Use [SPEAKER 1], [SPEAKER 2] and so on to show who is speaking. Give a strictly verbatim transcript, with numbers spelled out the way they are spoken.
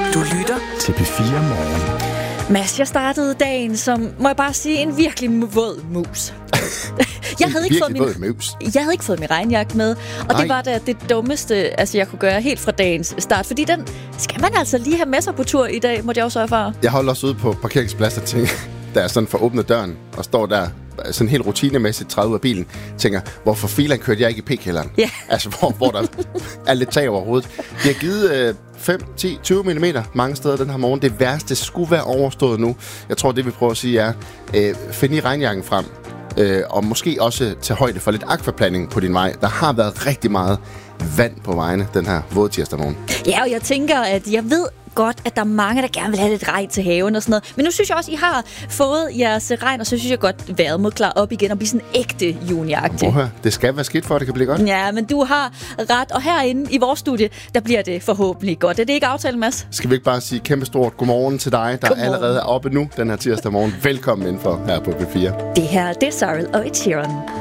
[SPEAKER 1] Du lytter til P fire Morgen.
[SPEAKER 2] Mads, jeg startede dagen som, må jeg bare sige, en virkelig våd mus. Jeg havde, ikke fået min, jeg havde ikke fået min regnjakke med, og Nej. det var da det dummeste, altså jeg kunne gøre helt fra dagens start, fordi den skal man altså lige have med sig på tur i dag, måtte jeg også erfare.
[SPEAKER 3] Jeg holder også ude på parkeringspladsen og tænker, der er sådan for åbnet døren og står der sådan helt rutinemæssigt træder ud af bilen, tænker, hvorfor filan kørte jeg ikke i p-kælderen?
[SPEAKER 2] Ja.
[SPEAKER 3] Altså, hvor, hvor der er lidt tag over hovedet. De har givet øh, fem, ti, tyve millimeter mange steder den her morgen. Det værste skulle være overstået nu. Jeg tror, det vi prøver at sige er, øh, find i regnjakken frem, øh, og måske også tage højde for lidt akvaplanning på din vej. Der har været rigtig meget vand på vejene den her våde tirsdag morgen.
[SPEAKER 2] Ja, og jeg tænker, at jeg ved godt, at der er mange, der gerne vil have lidt regn til haven og sådan noget. Men nu synes jeg også, I har fået jeres regn, og så synes jeg godt, at vejret må klare op igen og blive sådan ægte juniagtig.
[SPEAKER 3] Det skal være skidt for, at det kan blive godt.
[SPEAKER 2] Ja, men du har ret. Og herinde i vores studie, der bliver det forhåbentlig godt. Er det ikke aftalt, Mads?
[SPEAKER 3] Skal vi ikke bare sige kæmpe stort godmorgen til dig, der
[SPEAKER 2] godmorgen.
[SPEAKER 3] allerede er oppe nu den her tirsdag morgen. Velkommen indenfor her på P fire.
[SPEAKER 2] Det her, det er Cyril og Ed Sheeran.